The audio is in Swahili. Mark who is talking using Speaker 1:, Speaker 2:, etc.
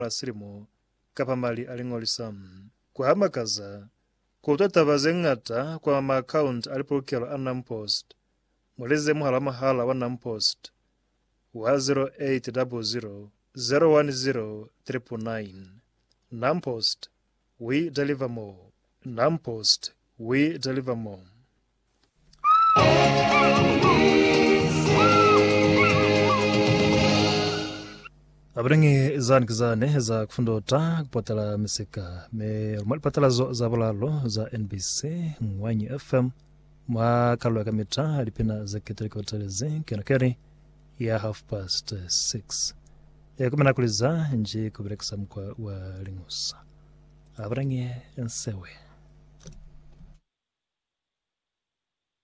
Speaker 1: asirimo kapamali aling'olisa kuhamakaza kutatabaza ng'ata kwa ma-account alipokelo Nampost muleze muhala mahala wa Nampost wa 0800 010 999. Nampost, we deliver more. Nampost, we deliver more. Abrangi zan kizane za kufundota kupatala misika me rumali patala za balalo za NBC Mwanyi FM mwa kalu ya kamita alipina za kitariko teleze kionakeri ya 6:30 ya kumena kuliza nji kubrekisa mkwa wa lingusa abrangi nsewe.